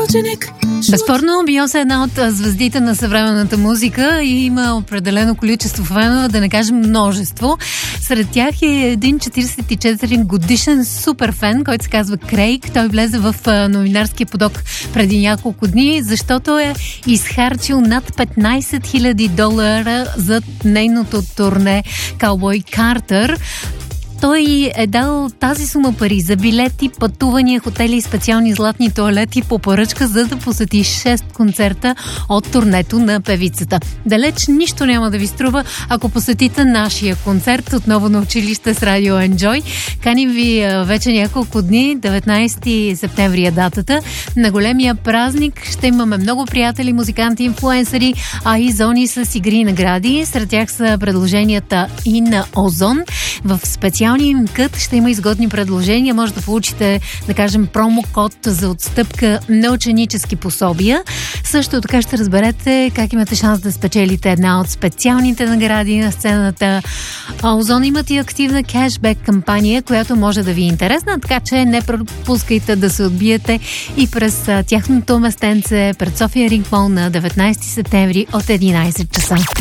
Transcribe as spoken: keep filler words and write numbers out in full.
ученик. Безспорно, Бейонсе е една от звездите на съвременната музика и има определено количество фенове, да не кажем множество. Сред тях е един четиридесет и четири годишен суперфен, който се казва Крейг. Той влезе в новинарския поток преди няколко дни, защото е изхарчил над петнайсет хиляди долара за нейното турне Cowboy Carter. Той е дал тази сума пари за билети, пътувания, хотели и специални златни тоалети по поръчка, за да посети шест концерта от турнето на певицата. Далеч нищо няма да ви струва, ако посетите нашия концерт отново на училище с Радио Enjoy. Каним ви вече няколко дни, деветнайсети септември е датата. На големия празник ще имаме много приятели, музиканти, инфлуенсъри, а и зони с игри и награди. Сред тях са предложенията и на Озон. В специалния им кът ще има изгодни предложения. Може да получите, да кажем, промокод за отстъпка на ученически пособия. Също така ще разберете как имате шанс да спечелите една от специалните награди на сцената. Озон имат и активна кешбек кампания, която може да ви е интересна, така че не пропускайте да се отбиете и през тяхното местенце пред София Ринг Мол на деветнайсети септември от единайсет часа.